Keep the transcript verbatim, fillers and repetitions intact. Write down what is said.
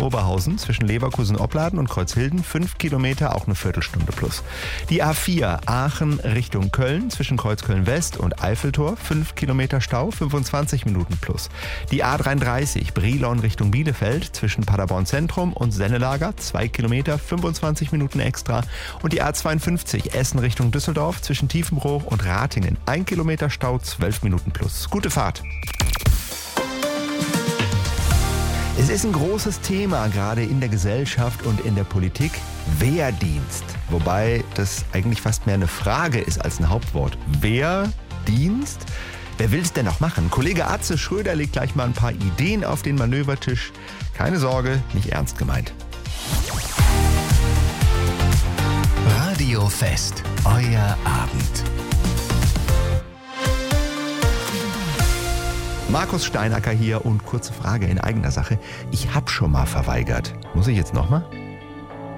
Oberhausen zwischen Leverkusen-Opladen und Kreuzhilden, fünf Kilometer, auch eine Viertelstunde plus. Die A vier Aachen Richtung Köln zwischen Kreuzköln-West und Eiffeltor, fünf Kilometer Stau, fünfundzwanzig Minuten plus. Die A dreiunddreißig Brilon Richtung Bielefeld zwischen Paderborn Zentrum und Sennelager, zwei Kilometer, fünfundzwanzig Minuten extra. Und die A zweiundfünfzig Essen Richtung Düsseldorf zwischen Tiefenbruch und Ratingen, ein Kilometer Stau, zwölf Minuten plus. Gute Fahrt. Es ist ein großes Thema, gerade in der Gesellschaft und in der Politik, Wehrdienst. Wobei das eigentlich fast mehr eine Frage ist als ein Hauptwort. Wehrdienst? Wer will es denn noch machen? Kollege Atze Schröder legt gleich mal ein paar Ideen auf den Manövertisch. Keine Sorge, nicht ernst gemeint. Radio Fest, euer Abend. Markus Steinacker hier und kurze Frage in eigener Sache. Ich hab schon mal verweigert. Muss ich jetzt nochmal?